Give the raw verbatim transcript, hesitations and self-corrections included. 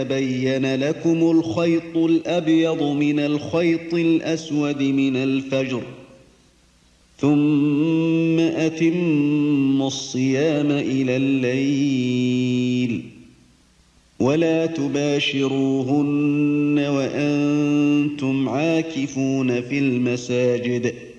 بين لكم الخيط الأبيض من الخيط الأسود من الفجر ثم أتموا الصيام إلى الليل ولا تباشروهن وأنتم عاكفون في المساجد